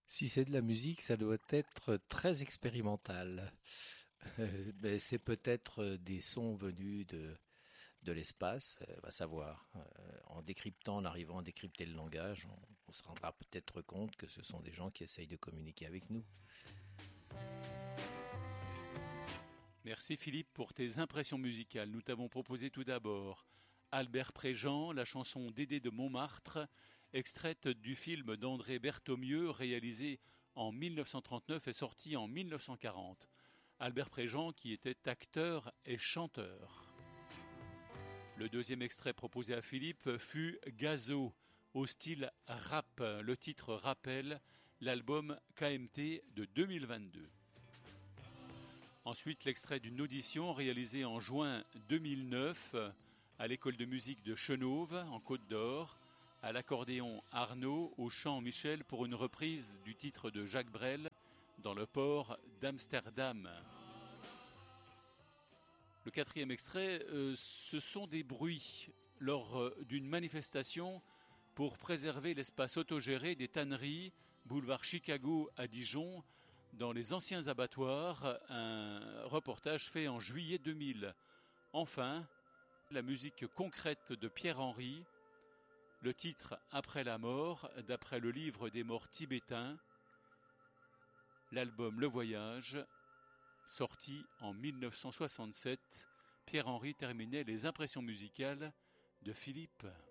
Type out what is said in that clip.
Si c'est de la musique, ça doit être très expérimental. Mais c'est peut-être des sons venus de l'espace, va savoir. En décryptant, en arrivant à décrypter le langage, on se rendra peut-être compte que ce sont des gens qui essayent de communiquer avec nous. Merci Philippe pour tes impressions musicales. Nous t'avons proposé tout d'abord Albert Préjean, la chanson Dédé de Montmartre, extraite du film d'André Berthaumieux réalisé en 1939 et sorti en 1940. Albert Préjean qui était acteur et chanteur. Le deuxième extrait proposé à Philippe fut Gazo, au style rap. Le titre rappelle l'album KMT de 2022. Ensuite, l'extrait d'une audition réalisée en juin 2009 à l'école de musique de Chenôve, en Côte d'Or, à l'accordéon Arnaud, au chant Michel pour une reprise du titre de Jacques Brel dans le port d'Amsterdam. Le quatrième extrait, ce sont des bruits lors d'une manifestation pour préserver l'espace autogéré des tanneries, boulevard Chicago à Dijon, dans les anciens abattoirs, un reportage fait en juillet 2000. Enfin, la musique concrète de Pierre Henry, le titre Après la mort, d'après le livre des morts tibétains, l'album Le Voyage, sorti en 1967. Pierre Henry terminait les impressions musicales de Philippe.